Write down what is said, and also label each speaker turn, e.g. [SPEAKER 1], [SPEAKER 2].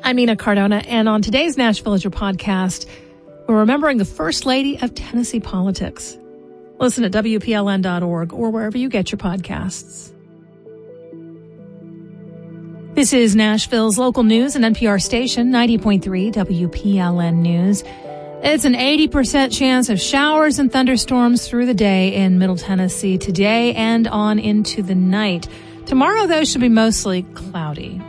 [SPEAKER 1] I'm Nina Cardona, and on today's Nash Villager podcast, we're remembering the First Lady of Tennessee politics. Listen at WPLN.org or wherever you get your podcasts. This is Nashville's local news and NPR station, 90.3 WPLN News. It's an 80% chance of showers and thunderstorms through the day in Middle Tennessee today and on into the night. Tomorrow, though, should be mostly cloudy.